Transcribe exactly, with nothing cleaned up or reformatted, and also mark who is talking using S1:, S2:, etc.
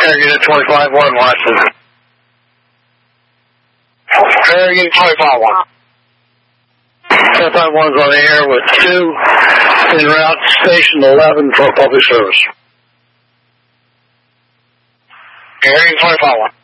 S1: Unit twenty-five one, Washington. Unit twenty-five one. twenty-five one's on the air with two en route to Station eleven for public service. Unit twenty-five one.